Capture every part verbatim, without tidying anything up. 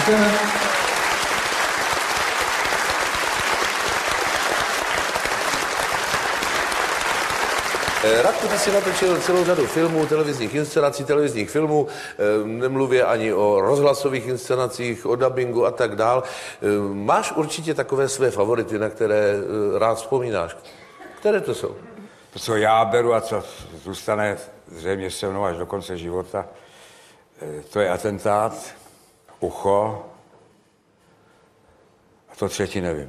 Radku, ty si natočil celou řadu filmů, televizních inscenací, televizních filmů, nemluvě ani o rozhlasových inscenacích, o dabingu a tak dál. Máš určitě takové své favority, na které rád vzpomínáš. Které to jsou? To, co já beru a co zůstane zřejmě se mnou až do konce života, to je Atentát, Ucho a to třetí nevím.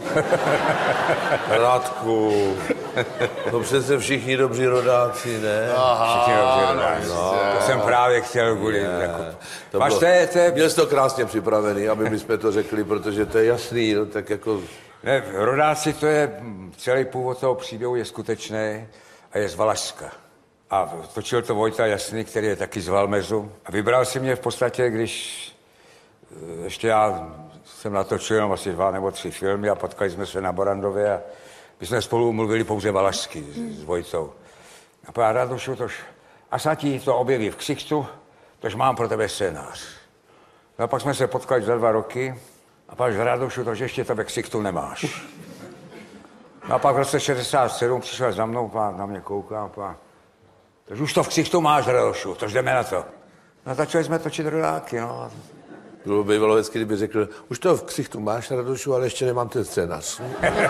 Radku, to přece všichni dobří rodáci, ne? Aha, všichni dobří rodáci. No, to jsem právě chtěl kvůli. Jako. To Máš bylo, té, té... Měl jsi to krásně připravený, aby my jsme to řekli, protože to je jasný, no, tak jako... Ne, rodáci, to je, celý původ toho příběhu je skutečný a je z Valašska. A točil to Vojta Jasný, který je taky z Valmezu. A vybral si mě v podstatě, když ještě já jsem natočil jenom asi dva nebo tři filmy a potkali jsme se na Borandově a my jsme spolu mluvili pouze valašsky s, s Vojtou. A pak Radošu, tož, a snad ti to objeví v ksichtu, tož mám pro tebe scénář. No a pak jsme se potkali za dva roky a pak Radošu, tož ještě to ve ksichtu nemáš. No a pak v roce šedesát sedm přišel za mnou, pán na mě kouká, pán. Tož už to v ksichtu máš, Radošu, tož jdeme na to. No začali jsme točit rodáky, no. Bylo bývalo hezky, kdyby řekl, už to v ksichtu máš, Radošu, ale ještě nemám ten scénář.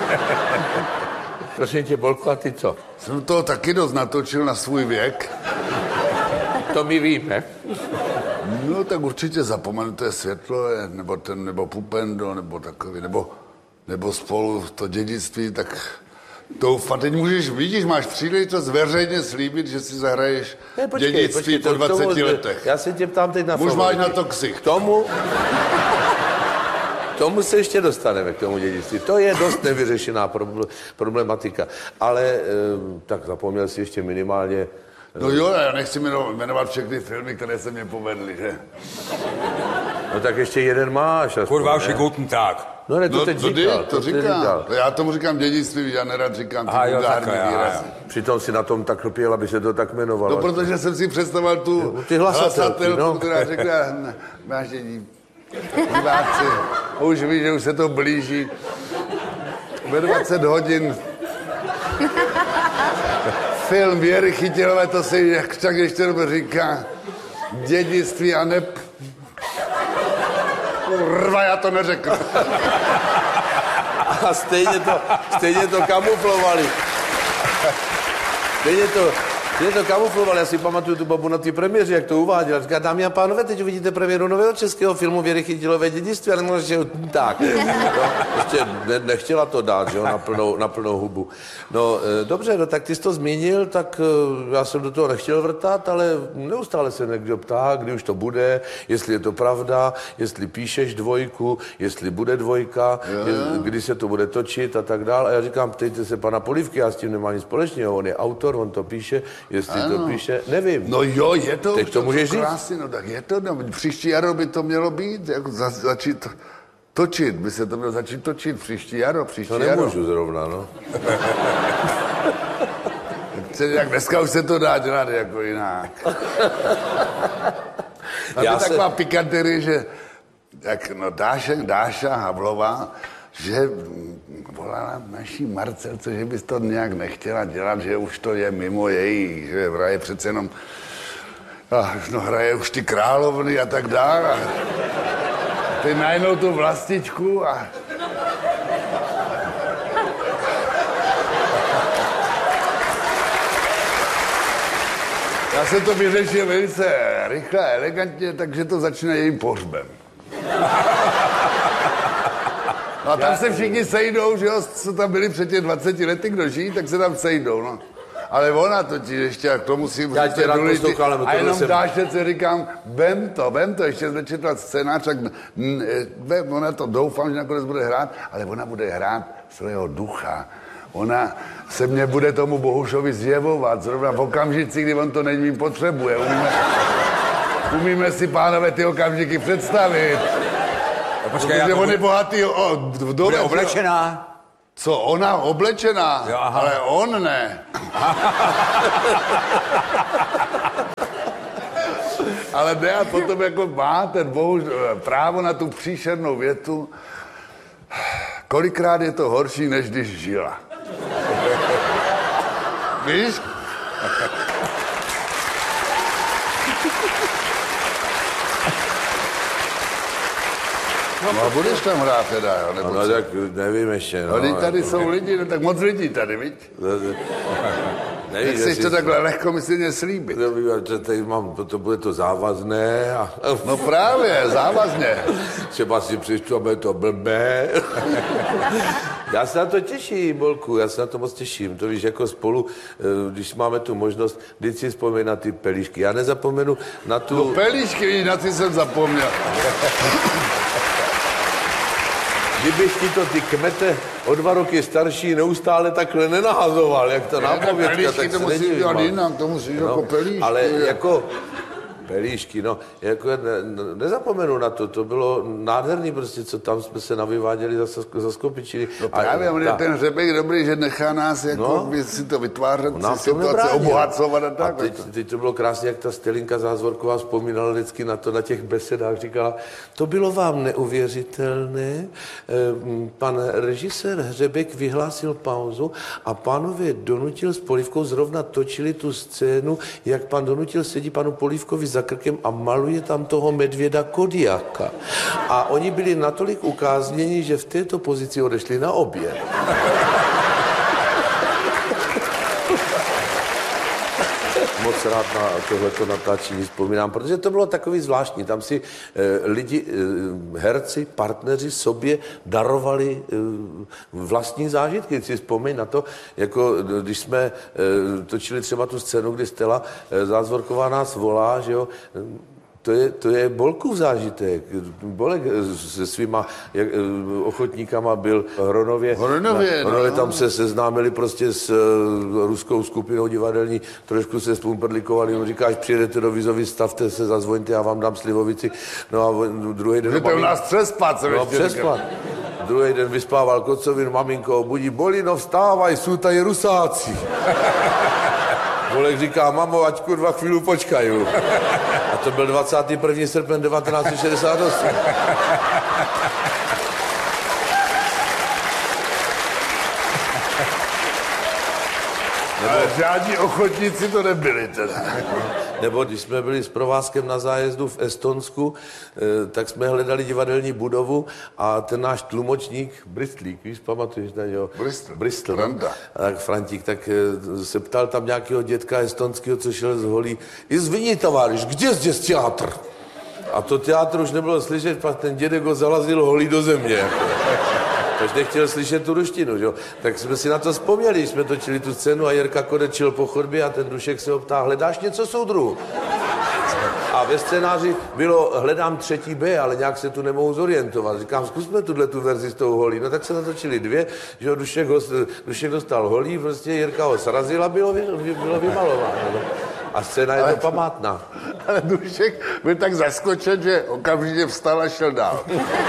Prosím tě, Bolko, a ty co? Jsem to taky dost natočil na svůj věk. To my víme. No tak určitě Zapomenuté světlo, nebo ten, nebo Pupendo, nebo takový, nebo, nebo Spolu to dědictví, tak to teď můžeš, vidíš, máš příležitost veřejně slíbit, že si zahraješ ne, počkej, dědictví počkej, po dvaceti tomu, letech. Já se tě ptám teď na Už máš na to ksich. Tomu, tomu se ještě dostaneme, k tomu dědictví. To je dost nevyřešená problematika. Ale tak zapomněl si ještě minimálně... No jo, já nechci jmenovat všechny filmy, které se mě povedly, že? No tak ještě jeden máš. Kurva, už je Guten Tag. No ne, to no, teď to říkal. To, to říkám. říkal. Já tomu říkám dědictví, já nerad říkám ty vulgární výrazy. Přitom si na tom tak lpěl, aby se to tak jmenovalo. No, protože jsem si představoval tu ty hlasatelku, no. která řekla, vážení diváci, už ví, že už se to blíží. Ve dvacet hodin film Věry Chytilové, to se jak tak ještě dobře říká, dědictví a nep... Kurva, já to neřeknu. A stejně to, stejně to kamuflovali. Stejně to, stejně to kamuflovali. Já si pamatuju tu babu na té premiéře, jak to uváděla. Říká, dámy a pánové, teď uvidíte premiéru nového českého filmu Věry Chytilové dědictví, ale možná, že tak. No, prostě ne, nechtěla to dát, že jo, na plnou, na plnou hubu. No, e, dobře, no, tak ty jsi to zmínil, tak e, já jsem do toho nechtěl vrtat, ale neustále se někdo ptá, kdy už to bude, jestli je to pravda, jestli píšeš dvojku, jestli bude dvojka, je, kdy se to bude točit a tak dál. A já říkám, ptejte se pana Polívky, já s tím nemám nic společného, on je autor, on to píše, jestli ano. to píše, nevím. No jo, je to, teď to, to můžeš říct. Krásný, no tak je to, no, příští jaro by to mělo být, jako za, začít točit, by se to mělo začít točit příští jaro, příští to jaro. To nemůžu zrovna, no. Jak dneska už se to dá dělat jako jinak. A to je taková se... pikanterie, že jak, no, Dáša, Dáša Havlová, že volala naší Marcelce, že bys to nějak nechtěla dělat, že už to je mimo její, že hraje přece jenom, a, no hraje už ty královny a tak dále. A ty najednou tu Vlastičku a... Já jsem to vyřešil velice rychle a elegantně, takže to začíná jejím pohřbem. No a tam se všichni sejdou, že jo, co tam byli před těch dvaceti lety, kdo žijí, tak se tam sejdou, no. Ale ona totiž ještě, a k tomu si... Já tě rád poslouchal, nebo a jenom jsem... Dášce říkám, vem to, vem to, ještě jsme četla scénář, tak vem, ona to doufám, že nakonec bude hrát, ale ona bude hrát svého ducha. Ona se mě bude tomu Bohušovi zjevovat, zrovna v okamžici, kdy on to není potřebuje. Umíme, umíme si, pánové, ty okamžiky představit. Počkej, protože on je bohatý, o, v dole, bude oblečená. Co, ona oblečená? Jo, ale on ne. Ale ne, a potom jako má ten bohuž, právo na tu příšernou větu. Kolikrát je to horší, než když žila. Víš? No a budeš tam hrát teda, jo? Nebo no, tak nevím ještě, no. No, tady jsou lidi, no tak moc lidí tady, viď? Nevím, Jak chceš to takhle lehkomyslně slíbit? Tady mám, to, to bude to závazné. A... No právě, závazně. Třeba si přečtu, aby to blbé. Já se na to těším, Bolku, já se na to moc těším. To víš, jako spolu, když máme tu možnost, vždyť si vzpomín na ty pelíšky. Já nezapomenu na tu... No pelíšky, na ty jsem zapomněl. Kdybych ti to ty kmete o dva roky starší neustále takhle nenahazoval, jak ta nápovědka, tak to se musí dělat nedívám. jinak, to musí No, jako pelíšky. ale jako pelíšky, no, jako ne, nezapomenu na to, to bylo nádherný prostě, co tam jsme se navyváděli za, za Skopičiny. No právě, a, on je ten hřebek dobrý, že nechá nás jako no, si to vytvářet, si situace obohacovat a tak. A teď, teď to bylo krásně, jak ta Stelinka Zázvorková vzpomínala vždycky na to, na těch besedách, říkala, to bylo vám neuvěřitelné, pan režisér Hřebek vyhlásil pauzu a pánově Donutil s Polívkou zrovna točili tu scénu, jak pan Donutil sedí panu Polívkovi za krkem a maluje tam toho medvěda Kodiaka. A oni byli natolik ukázněni, že v této pozici odešli na oběd. Moc rád na tohleto natáčení vzpomínám, protože to bylo takový zvláštní. Tam si e, lidi, e, herci, partneři sobě darovali e, vlastní zážitky. Si vzpomeň na to, jako když jsme e, točili třeba tu scénu, kdy Stella e, Zázvorková nás volá, že jo, To je, to je Bolkův zážitek. Bolek se svýma jak, ochotníkama byl v Hronově. Hronově, na, Hronově no. Tam se seznámili prostě s uh, ruskou skupinou divadelní, trošku se spumperlikovali, on říká, až přijedete do Vizovy, stavte se, zazvoňte, já vám dám slivovici. No a druhý den... Můžete u nás přespat, co no, přespat. Druhý den vyspával Kocovin, maminko, budí Bolino, vstávaj, jsou tady Rusáci. Bolek říká, mamo, ať kurva chvíli počkaju. A to byl dvacátého prvního srpna devatenáct set šedesát osm. Ale žádní ochotníci to nebyli teda. Nebo když jsme byli s provázkem na zájezdu v Estonsku, tak jsme hledali divadelní budovu a ten náš tlumočník, Bristlík, víš, pamatuješ na něho? Bristol. Bristol. Franta. Tak Frantík, tak se ptal tam nějakého dětka estonského, co šel z holí. Izvini, továriš, kde zde teatr? A to teatr už nebylo slyšet, pak ten dědek ho zalazil holí do země. Jako. Až nechtěl slyšet tu ruštinu, jo? Tak jsme si na to vzpomněli, jsme točili tu scénu a Jirka Kodečil po chodbě a ten Dušek se ho ptá, hledáš něco, soudruhu? A ve scénáři bylo, hledám třetí B, ale nějak se tu nemohu zorientovat. Říkám, zkusme tuhle tu verzi s tou holí. No tak se natočili dvě, že jo, Dušek, ho, Dušek dostal holí, prostě Jirka ho srazil a bylo, bylo vymalováno. No. A scéna je ale to památná. Ale Dušek byl tak zaskočen, že okamžitě vstal a šel dál.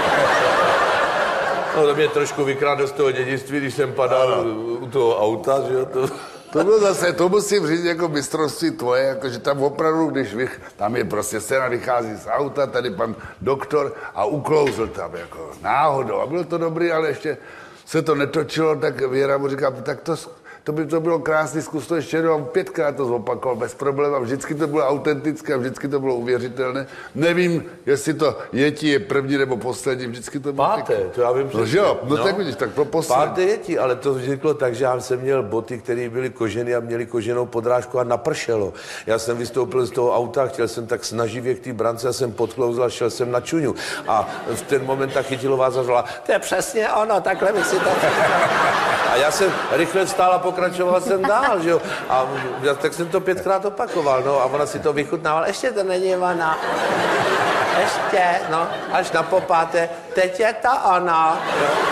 No to mě trošku vykrádlo z toho dědictví, když jsem padal ano. u toho auta, že jo, to... To bylo zase, to musím říct jako mistrovství tvoje, jakože tam opravdu, když vych, tam je prostě scéna, vychází z auta, tady pan doktor a uklouzl tam jako náhodou. A bylo to dobrý, ale ještě se to netočilo, tak Věra mu říká, tak to... To by to bylo krásný, zkus to ještě jednou, pětkrát to zopakoval bez problémů a vždycky to bylo autentické a vždycky to bylo uvěřitelné. Nevím, jestli to Yeti je první nebo poslední, vždycky to bylo... Páté, to já vím No že jo, no, no tak vidíš, tak to poslední. Páté Yeti, ale to vzniklo tak, že já jsem měl boty, které byly kožené a měly koženou podrážku a napršelo. Já jsem vystoupil z toho auta, chtěl jsem tak snaživě k té brance, já jsem podklouzl a šel jsem na čuňu. A v ten moment ta Chytilová zařvala, to je přesně ono, takhle bych si to... A já jsem rychle vstál a pokračoval jsem dál, že jo. A já, tak jsem to pětkrát opakoval, no. A ona si to vychutnávala. Ještě to není ona. Ještě, no. Až na popáté. Teď je to ona.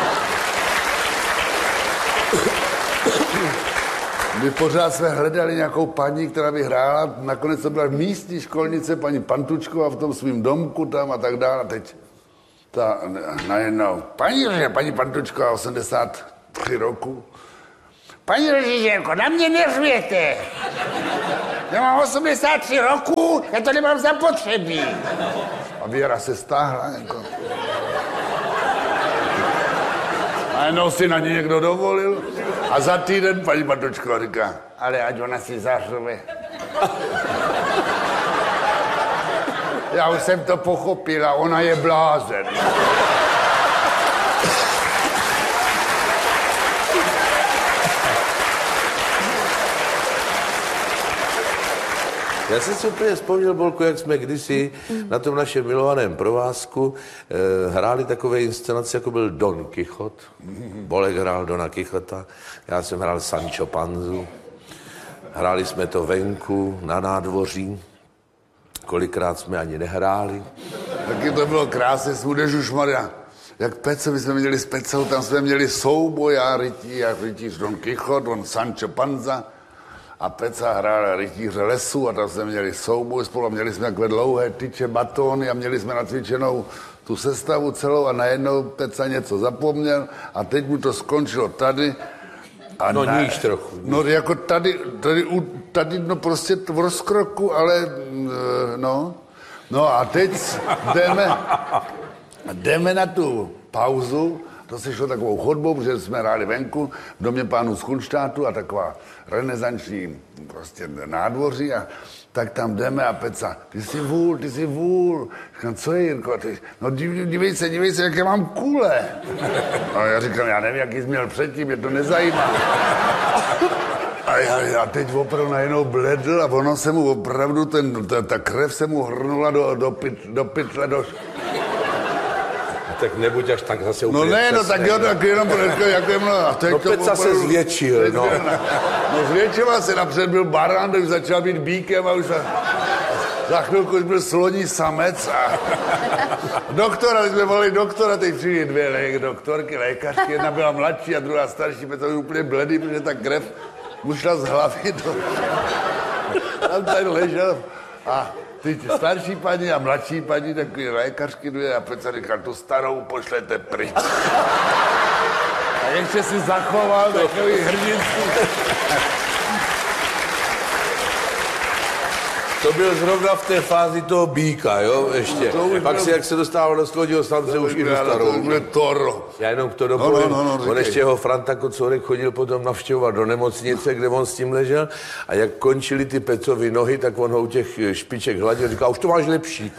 My pořád jsme hledali nějakou paní, která by hrála. Nakonec to byla místní školnice, paní Pantučková v tom svým domku tam a tak dále. A teď ta najednou. Paní, paní Pantučková, osmdesát tři roku. Paní režisérko, na mě neřvěte. Já mám osmdesát tři roku fu, já to nemám zapotřebí. A Věra se stáhla, jako. A jenom si na ní někdo dovolil. A za týden paní Matočková říká, ale ať ona si zařve. Já už jsem to pochopila, ona je blázen. Já jsem si úplně vzpomněl, Bolku, jak jsme kdysi na tom našem milovaném provázku eh, hráli takové inscenace, jako byl Don Kichot. Bolek hrál Dona Kichota, já jsem hrál Sancho Panzu. Hráli jsme to venku, na nádvoří. Kolikrát jsme ani nehráli. Taky to bylo krásné, Smudežušmarja. Jak Pece, my jsme měli s Pecou, tam jsme měli souboj a rytí, a rytíř Don Kichot, on Sancho Panza. A Peca hrála rytíře lesu a tam jsme měli souboj spolu a měli jsme takové dlouhé tyče, batóny a měli jsme nacvičenou tu sestavu celou a najednou Peca něco zapomněl a teď mu to skončilo tady. A no na, níž trochu. Níž. No jako tady, tady, tady, no prostě v rozkroku, ale no. No a teď jdeme, jdeme na tu pauzu. To se šlo takovou chodbou, protože jsme hráli venku v domě pánů z Kunštátu a taková renesanční prostě nádvoří a tak tam jdeme a Peca, ty jsi vůl, ty jsi vůl. Říkám, co je, Jirko? Ty, no dívej se, dívej se, jaké mám kůle. A já říkám, já nevím, jaký jsi měl předtím, mě to nezajímá. A já, já teď opravdu najednou bledl a ono se mu opravdu, ten, ta, ta krev se mu hrnula do, do, pit, do pytle, do... Tak nebuď až tak zase úplně No ne, no tak jo, tak jenom jako, jako jemno. A teď no Peca se zvětšil, no. No zvětšila se, napřed byl barán, už začal být bíkem a už za, za chvilku už byl sloní samec a doktora, my jsme volili doktora, teď přijde dvě lé, doktorky, lékařky, jedna byla mladší a druhá starší, Peca byl úplně bledý, protože ta krev mu šla z hlavy do... Tam tady ležel a ty starší paní a mladší paní, takový lékařky dvě a Peca říkal, tu starou pošlete pryč. A ještě si zachoval takový hrdinský. To byl zrovna v té fázi toho býka, jo, ještě. Pak byl... si, jak se dostával do sklodního stance, už i do starou. To byl toro. Já jenom k to dopovím. No, no, no, no, on ještě jeho Franta Kocourek chodil potom navštěvovat do nemocnice, kde on s tím ležel. A jak končily ty Pecovy nohy, tak on ho u těch špiček hladil. Říkal, už to máš lepší.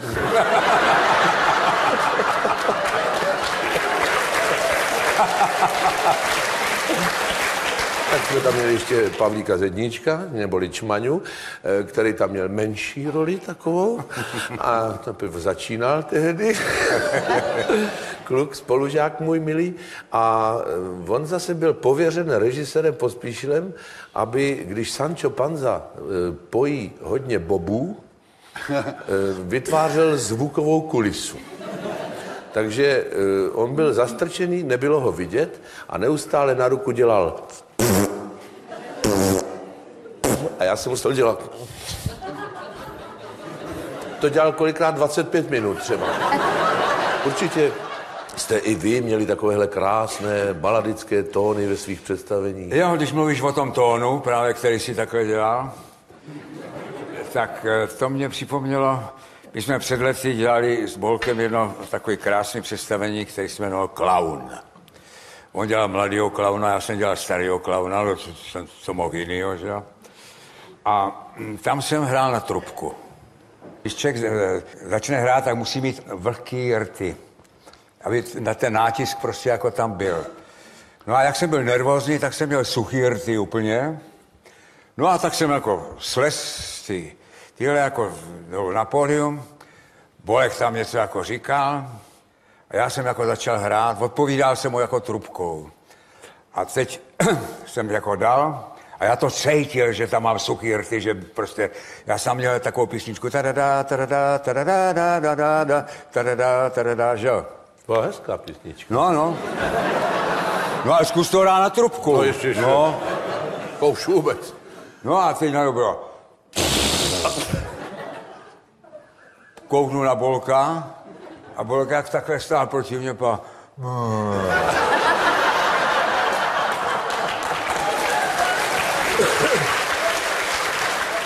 Tak jsme tam měli ještě Pavlíka Zedníčka, neboli Čmaňu, který tam měl menší roli takovou a teprve začínal tehdy. Kluk, spolužák můj milý. A on zase byl pověřen režisérem Pospíšilem, aby, když Sancho Panza pojí hodně bobů, vytvářel zvukovou kulisu. Takže on byl zastrčený, nebylo ho vidět a neustále na ruku dělal a já jsem musel dělat. To dělal kolikrát dvacet pět minut třeba. Určitě jste i vy měli takovéhle krásné baladické tóny ve svých představeních. Jo, když mluvíš o tom tónu, právě který si takhle dělal, tak to mě připomnělo, my jsme před lety dělali s Bolkem jedno takové krásné představení, který se jmenoval Klaun. On dělal mladýho klauna, já jsem dělal starýho klauna, to jsem co mohl jinýho, že jo. A tam jsem hrál na trubku. Když člověk začne hrát, tak musí mít vlhký rty, aby na ten nátisk prostě jako tam byl. No a jak jsem byl nervózní, tak jsem měl suchý rty úplně. No a tak jsem jako slez ty, tyhle jako na pódium, Bolek tam něco jako říkal a já jsem jako začal hrát, odpovídal jsem mu jako trubkou. A teď jsem jako dal a já to cítil, že tam mám suchý rty, že prostě, já jsem měl takovou písničku tadada, tadada, tadada, tadada, tadada, tadada, že jo. To je hezká písnička. No, no. No a zkus to hrát na trubku. No ještě, že? No. To už vůbec. No a teď najednou bylo. Kouknu na Bolka a Bolka jak takhle stál proti mě pa.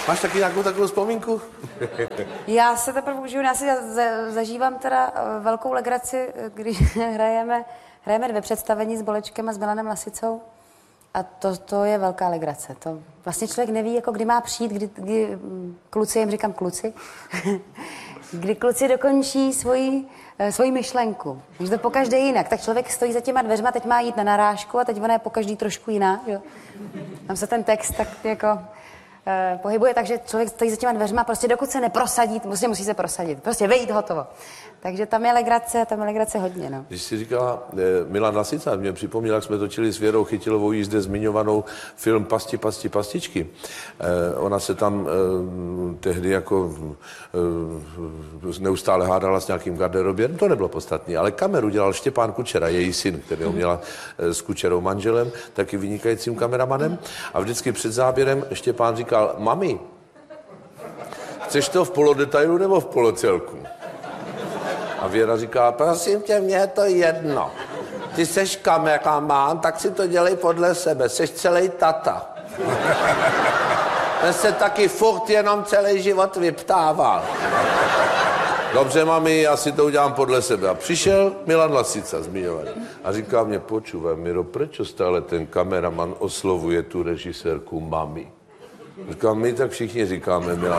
Máš taky nějakou takovou vzpomínku? Já se teprve užiju, já si za- zažívám teda eh, velkou legraci, eh, když hrajeme, hrajeme dvě představení s Bolečkem a s Milanem Lasicou. A to, to je velká legrace. To vlastně člověk neví, jako kdy má přijít, kdy, kdy mm, kluci, jim říkám kluci, kdy kluci dokončí svoji, eh, svoji myšlenku. Když to pokaždé jinak, tak člověk stojí za těma dveřma, teď má jít na narážku a teď ona je pokaždý trošku jiná. Jo? Tam se ten text tak jako eh, pohybuje, takže člověk stojí za těma dveřma, prostě dokud se neprosadí, prostě musí se prosadit. Prostě vejít, hotovo. Takže tam je legrace, tam je legrace hodně, no. Když jsi říkala eh, Milan Lasica, mě připomněl, jak jsme točili s Věrou Chytilovou jí zde zmiňovanou film Pasti, pasti, pastičky. Eh, ona se tam eh, tehdy jako eh, neustále hádala s nějakým garderoběrem, to nebylo podstatné, ale kameru dělal Štěpán Kučera, její syn, který ho měla eh, s Kučerou manželem, taky vynikajícím kameramanem. A vždycky před záběrem Štěpán říkal, mami, chceš to v polodetailu nebo v polocelku? A Věra říká, prosím tě, mně je to jedno. Ty seš kameraman, tak si to dělej podle sebe. Seš celý tata. Ten se taky furt jenom celý život vyptával. Dobře, mami, já si to udělám podle sebe. A přišel Milan Lasica, zmiňovaný. A říká mě, počúvaj, Miro, proč stále ten kameraman oslovuje tu režisérku mami? Říkám, my tak všichni říkáme, Milan.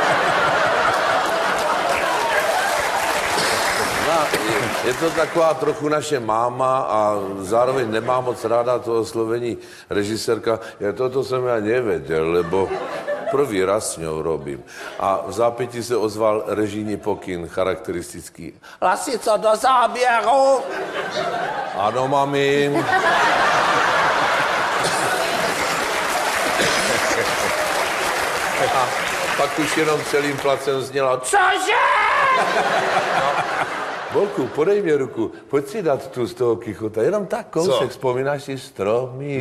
Je to taková trochu naše máma a zároveň nemá moc ráda to oslovení režisérka. Já toto jsem já nevěděl, lebo prvý raz s ňou robím. A v zápětí se ozval režijní pokyn charakteristický. Lasico, do záběru! Ano, mami. A pak už jenom celým placem znělo, cože? Bolku, podej mě ruku, pojď si dát tu z toho kichota, jenom tak kousek, vzpomínáš si stromy.